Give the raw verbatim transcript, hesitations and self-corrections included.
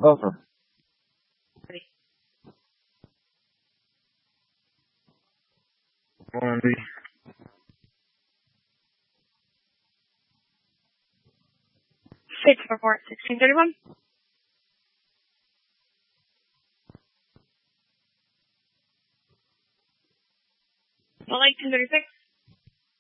Over. R and B. Six report sixteen thirty-one. Well, like ten thirty-six.